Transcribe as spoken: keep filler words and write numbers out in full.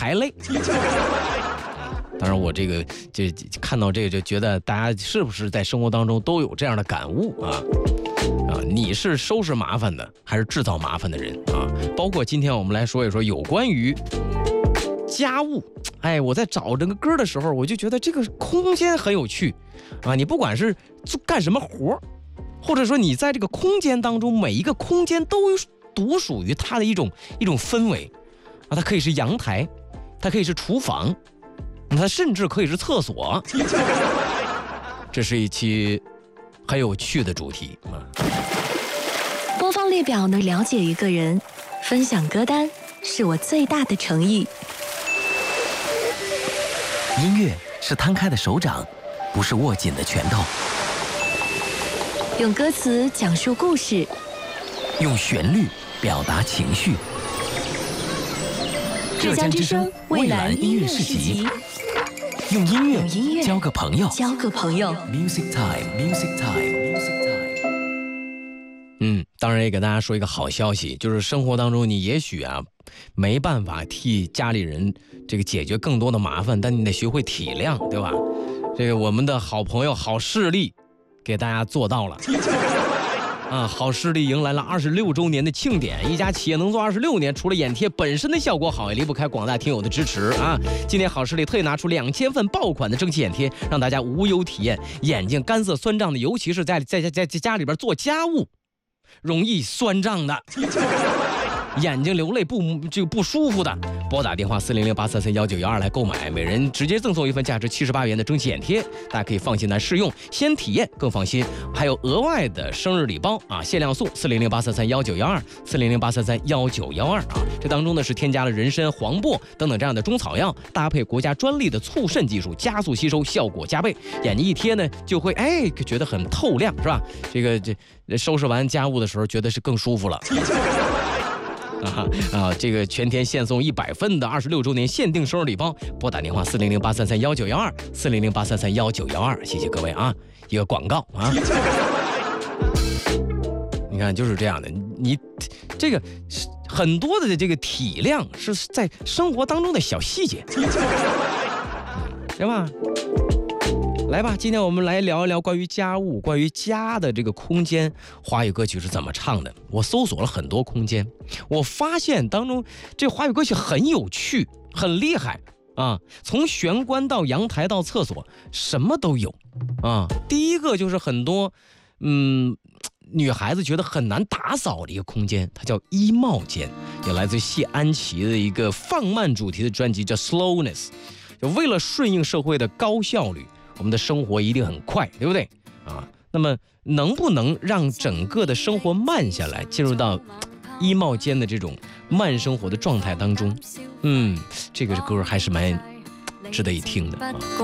还累。当然，我这个就看到这个就觉得大家是不是在生活当中都有这样的感悟啊？啊，你是收拾麻烦的，还是制造麻烦的人啊？包括今天我们来说一说有关于家务。哎，我在找这个歌的时候，我就觉得这个空间很有趣啊！你不管是做干什么活，或者说你在这个空间当中，每一个空间都独属于它的一种一种氛围啊！它可以是阳台，它可以是厨房。它甚至可以是厕所。这是一期很有趣的主题。 播放列表能了解一个人，分享歌单是我最大的诚意。 音乐是摊开的手掌，不是握紧的拳头。 用歌词讲述故事， 用旋律表达情绪。 浙江之声蔚蓝音乐市集， 用音乐用音乐交个朋友， 交个朋友。 Music time, music time, music time。 嗯，当然也给大家说一个好消息，就是生活当中你也许啊没办法替家里人这个解决更多的麻烦，但你得学会体谅，对吧？这个我们的好朋友好视力给大家做到了。啊，好视力迎来了二十六周年的庆典，一家企业能做二十六年，除了眼贴本身的效果好，也离不开广大听友的支持啊！今天好视力特意拿出两千份爆款的蒸汽眼贴，让大家无忧体验眼睛干涩酸胀的，尤其是在在在在家里边做家务，容易酸胀的。眼睛流泪不这个不舒服的，拨打电话四零零八三三幺九幺二来购买，每人直接赠送一份价值七十八元的蒸汽眼贴，大家可以放心来试用，先体验更放心。还有额外的生日礼包啊，限量送四零零八三三幺九幺二四零零八三三幺九幺二啊，这当中呢是添加了人参、黄柏等等这样的中草药，搭配国家专利的促渗技术，加速吸收，效果加倍。眼睛一贴呢，就会哎觉得很透亮，是吧？这个这收拾完家务的时候，觉得是更舒服了。啊啊！这个全天限送一百份的二十六周年限定生日礼包，拨打电话四零零八三三幺九幺二四零零八三三幺九幺二，谢谢各位啊！一个广告啊，你看就是这样的，你这个很多的这个体谅是在生活当中的小细节，对吧？来吧，今天我们来聊一聊关于家务、关于家的这个空间，华语歌曲是怎么唱的。我搜索了很多空间，我发现当中这华语歌曲很有趣，很厉害啊！从玄关到阳台到厕所，什么都有啊。第一个就是很多嗯女孩子觉得很难打扫的一个空间，它叫衣帽间，也来自谢安琪的一个放慢主题的专辑叫 Slowness， 就为了顺应社会的高效率。我们的生活一定很快，对不对啊？那么能不能让整个的生活慢下来，进入到衣帽间的这种慢生活的状态当中？嗯，这个歌还是蛮值得一听的啊。